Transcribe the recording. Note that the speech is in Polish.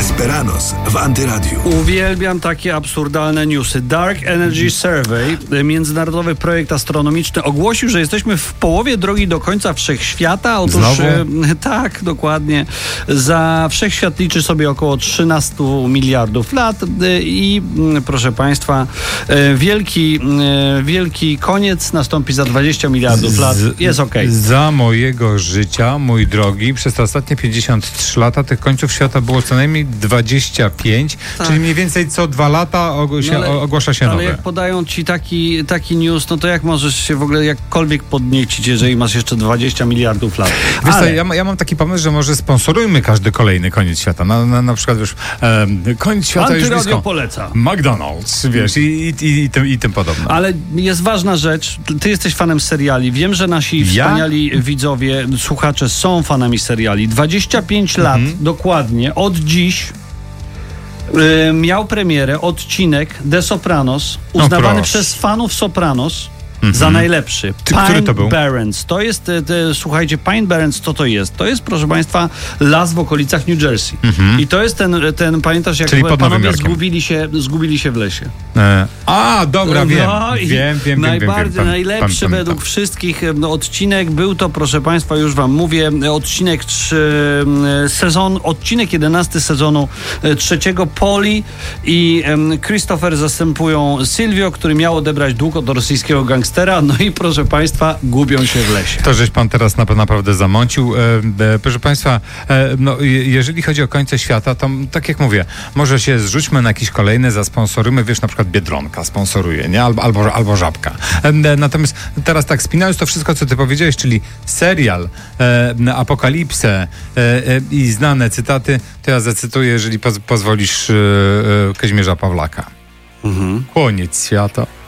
Esperanos w Antyradiu. Uwielbiam takie absurdalne newsy. Dark Energy Survey, międzynarodowy projekt astronomiczny, ogłosił, że jesteśmy w połowie drogi do końca wszechświata. Otóż tak, dokładnie. Za wszechświat liczy sobie około 13 miliardów lat i proszę Państwa, wielki koniec nastąpi za 20 miliardów lat. Jest okej. Za mojego życia, mój drogi, przez te ostatnie 53 lata tych końców świata było co najmniej 25, tak. Czyli mniej więcej co 2 lata ogłasza się nowe. Ale jak podają ci taki news, no to jak możesz się w ogóle jakkolwiek podniecić, jeżeli masz jeszcze 20 miliardów lat? Wiesz co, ja mam taki pomysł, że może sponsorujmy każdy kolejny koniec świata. Na przykład już koniec świata już blisko. Poleca. McDonald's, wiesz, i tym podobne. Ale jest ważna rzecz. Ty jesteś fanem seriali. Wiem, że nasi wspaniali widzowie, słuchacze są fanami seriali. 25 lat dokładnie od dziś miał premierę odcinek The Sopranos, uznawany przez fanów Sopranos za najlepszy. Który to był? Pine Barrens. To jest, słuchajcie, Pine Barrens, co to jest? To jest, proszę Państwa, las w okolicach New Jersey. I to jest ten pamiętasz, jak panowie zgubili się w lesie. Dobra, wiem. Najlepszy według wszystkich odcinek był to, proszę Państwa, już wam mówię, odcinek 11 sezonu 3. Polly i Christopher zastępują Silvio, który miał odebrać dług od rosyjskiego gangstera. No i proszę Państwa, gubią się w lesie. To żeś pan teraz naprawdę zamącił. Proszę Państwa, jeżeli chodzi o końce świata, to tak jak mówię, może się zrzućmy na jakieś kolejne, zasponsorujmy, wiesz, na przykład Biedronka sponsoruje, nie? Albo Żabka. Natomiast teraz tak, spinając to wszystko, co ty powiedziałeś, czyli serial, Apokalipsę i znane cytaty, to ja zacytuję, jeżeli pozwolisz, Kazimierza Pawlaka. Koniec świata.